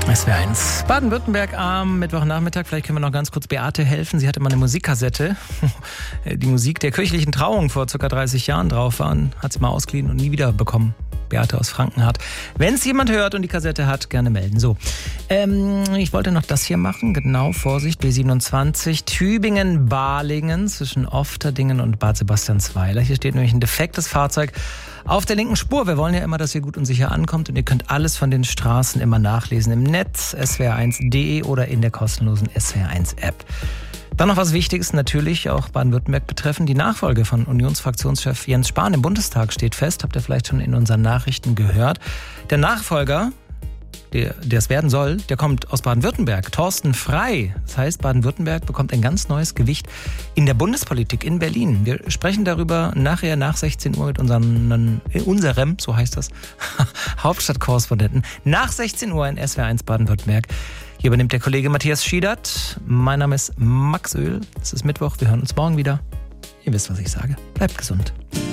SWR1 Baden-Württemberg am Mittwochnachmittag. Vielleicht können wir noch ganz kurz Beate helfen. Sie hatte mal eine Musikkassette, die Musik der kirchlichen Trauung vor ca. 30 Jahren drauf war, und hat sie mal ausgeliehen und nie wieder bekommen. Beate aus Frankenhardt. Wenn es jemand hört und die Kassette hat, gerne melden. So, ich wollte noch das hier machen. Genau, Vorsicht, B27, Tübingen-Balingen zwischen Ofterdingen und Bad Sebastiansweiler. Hier steht nämlich ein defektes Fahrzeug auf der linken Spur. Wir wollen ja immer, dass ihr gut und sicher ankommt, und ihr könnt alles von den Straßen immer nachlesen im Netz, swr1.de oder in der kostenlosen SWR1-App. Dann noch was Wichtiges, natürlich auch Baden-Württemberg betreffend. Die Nachfolge von Unionsfraktionschef Jens Spahn im Bundestag steht fest. Habt ihr vielleicht schon in unseren Nachrichten gehört. Der Nachfolger, der es werden soll, der kommt aus Baden-Württemberg. Thorsten Frey. Das heißt, Baden-Württemberg bekommt ein ganz neues Gewicht in der Bundespolitik in Berlin. Wir sprechen darüber nachher nach 16 Uhr mit unserem, so heißt das, Hauptstadtkorrespondenten. Nach 16 Uhr in SWR1 Baden-Württemberg. Hier übernimmt der Kollege Matthias Schiedert. Mein Name ist Max Öl. Es ist Mittwoch. Wir hören uns morgen wieder. Ihr wisst, was ich sage. Bleibt gesund.